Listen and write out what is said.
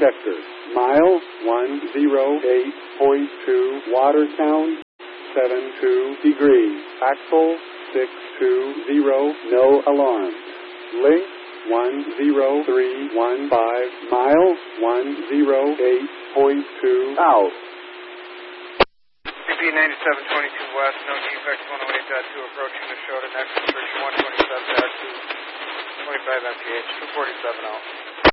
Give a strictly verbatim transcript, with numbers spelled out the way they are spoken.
sector. Mile one oh eight point two, water sound seven two degrees. Axle six two zero, no alarms. Link one oh three one five, mile one oh eight point two, out. C P ninety-seven twenty-two west, no defects, one oh eight point two approaching the show to next restriction one twenty-seven point two, twenty-five M P H, two forty-seven out.